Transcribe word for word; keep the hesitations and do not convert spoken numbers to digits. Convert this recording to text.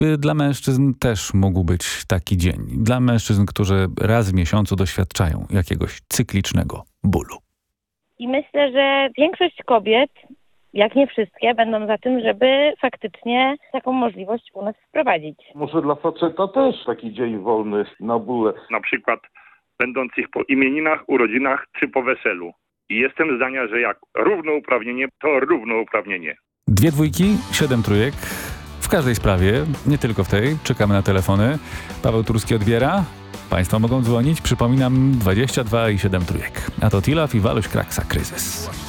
y, dla mężczyzn też mógł być taki dzień. Dla mężczyzn, którzy raz w miesiącu doświadczają jakiegoś cyklicznego bólu. I myślę, że większość kobiet, jak nie wszystkie, będą za tym, żeby faktycznie taką możliwość u nas wprowadzić. Może dla faceta też taki dzień wolny na bóle. Na przykład będących po imieninach, urodzinach czy po weselu. I jestem zdania, że jak równouprawnienie, to równouprawnienie. Dwie dwójki, siedem trójek. W każdej sprawie, nie tylko w tej. Czekamy na telefony. Paweł Turski odbiera. Państwo mogą dzwonić. Przypominam, dwadzieścia dwa i siedem trójek. A to Tilaf i Waluś Kraksa, Kryzys.